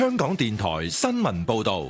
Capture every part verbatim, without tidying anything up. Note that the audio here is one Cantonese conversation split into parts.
香港電台新聞報道。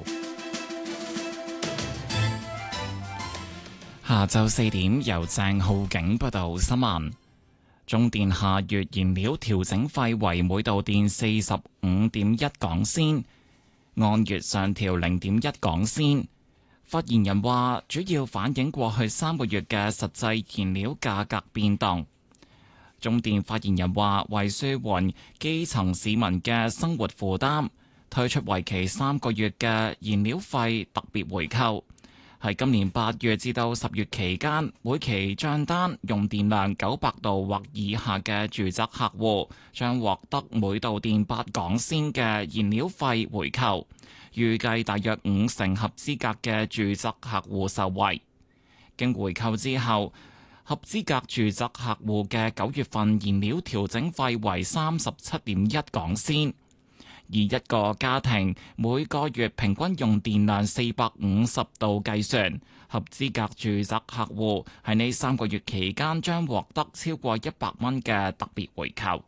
下晝四點，由鄭浩景報道新聞。中電下月燃料調整費為每度電四十五點一港仙，按月上調零點一港仙。發言人話，主要反映過去三個月嘅實際燃料價格變動。中電發言人話，為舒緩基層市民嘅生活負擔，推出為期三個月嘅燃料費特別回扣。喺今年八月至到十月期間，每期賬單用電量九百度或以下嘅住宅客戶將獲得每度電八港仙嘅燃料費回扣，預計大約五成合資格嘅住宅客戶受惠。經回扣之後，合資格住宅客戶嘅九月份燃料調整費為三十七點一港仙。以一個家庭每個月平均用電量四百五十度計算，合資格住宅客戶喺呢三個月期間將獲得超過一百蚊嘅特別回扣。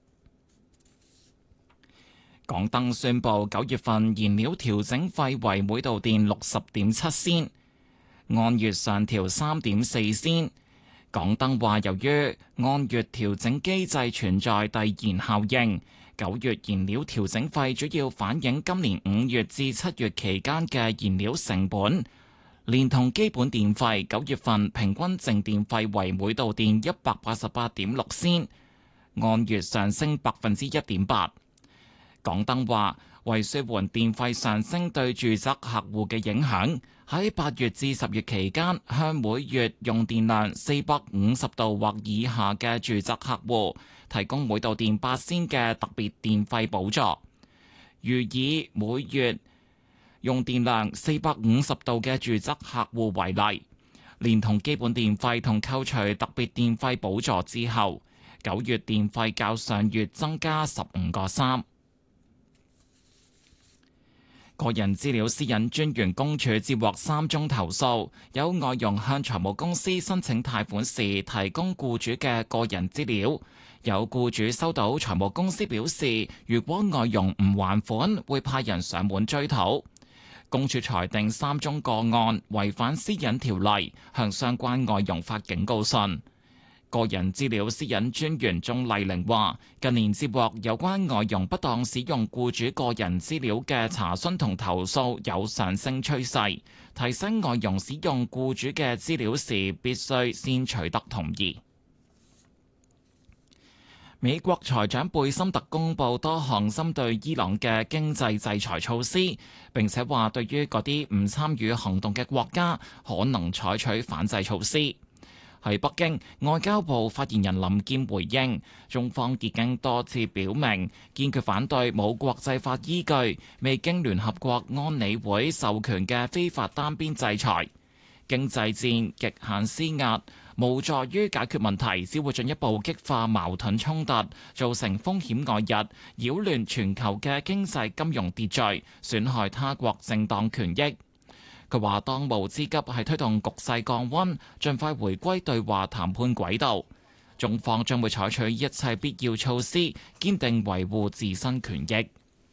港燈宣布九月份燃料調整費為每度電六十點七仙，按月上調三點四仙。港燈話，由於按月調整機制存在遞延效應，九月燃料調整費主要反映今年五月至七月期間嘅燃料成本，連同基本電費，九月份平均淨電費為每度電一百八十八點六仙，按月上升百分之一點八。港燈話，為舒緩電費上升對住宅客戶嘅影響，喺八月至十月期間，向每月用電量四百五十度或以下嘅住宅客戶提供每度電八仙嘅特別電費補助。如以每月用電量四百五十度嘅住宅客戶為例，連同基本電費同扣除特別電費補助之後，九月電費較上月增加十五個三。個人資料私隱專員公署接獲三宗投訴，有外傭向財務公司申請貸款時提供僱主嘅個人資料，有僱主收到財務公司表示，如果外傭唔還款，會派人上門追討。公署裁定三宗個案違反私隱條例，向相關外傭發警告信。個人資料私隱專員鍾麗玲話，近年接獲有關外傭不當使用僱主個人資料嘅查詢同投訴有上升趨勢，提醒外傭使用僱主嘅資料時必須先取得同意。美國財長貝森特公布多項針對伊朗嘅經濟制裁措施，並且話對於嗰啲唔參與行動嘅國家，可能採取反制措施。喺北京，外交部發言人林劍回應，中方已經多次表明堅決反對冇國際法依據、未經聯合國安理會授權嘅非法單邊制裁。經濟戰極限施壓無助於解決問題，只會進一步激化矛盾衝突，造成風險外溢，擾亂全球嘅經濟金融秩序，損害他國正當權益。佢話：當務之急係推動局勢降溫，盡快回歸對話談判軌道。中方將會採取一切必要措施，堅定維護自身權益。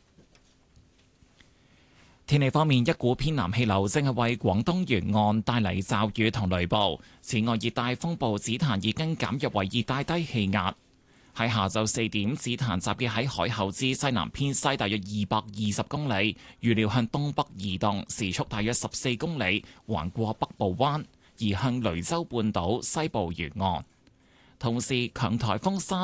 天氣方面，一股偏南氣流正係為廣東沿岸帶嚟驟雨同雷暴。此外，熱帶風暴紫檀已經減弱為熱帶低氣壓。喺下晝四點，紫檀集結喺海口之西南偏西大約二百二十公里，預料向東北移動，時速大約十四公里，橫過北部灣，移向雷州半島西部沿岸。同時，強颱風沙